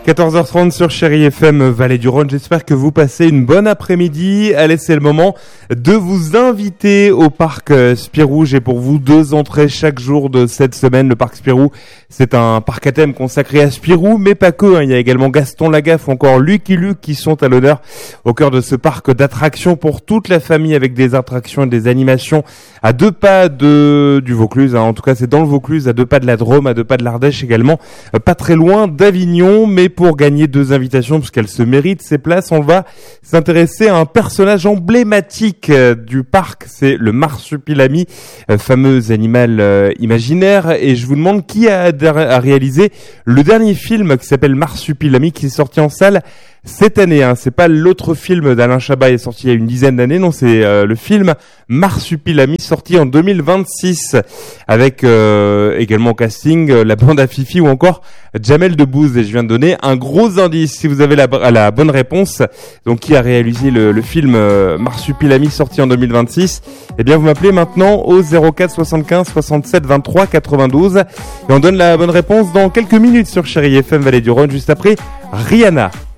14h30 sur Chérie FM Vallée du Rhône. J'espère que vous passez une bonne après-midi. Allez, c'est le moment de vous inviter au parc Spirou. J'ai pour vous 2 entrées chaque jour de cette semaine. Le parc Spirou, c'est un parc à thème consacré à Spirou, mais pas que. Il y a également Gaston Lagaffe ou encore Lucky Luke qui sont à l'honneur au cœur de ce parc d'attractions pour toute la famille, avec des attractions et des animations à 2 pas du Vaucluse. En tout cas, c'est dans le Vaucluse, à 2 pas de la Drôme, à 2 pas de l'Ardèche également, pas très loin d'Avignon. Mais pour gagner 2 invitations, parce qu'elles se méritent ces places, on va s'intéresser à un personnage emblématique du parc. C'est le marsupilami, fameux animal imaginaire. Et je vous demande qui a réalisé le dernier film qui s'appelle Marsupilami, qui est sorti en salle cette année. C'est pas l'autre film d'Alain Chabat, est sorti il y a une dizaine d'années. Non, c'est le film Marsupilami, sorti en 2026, avec également au casting la bande à Fifi ou encore Jamel Debbouze. Et je viens de donner un gros indice si vous avez la bonne réponse. Donc, qui a réalisé le film Marsupilami, sorti en 2026? Eh bien, vous m'appelez maintenant au 04 75 67 23 92 et on donne la bonne réponse dans quelques minutes sur Chérie FM Vallée du Rhône, juste après Rihanna.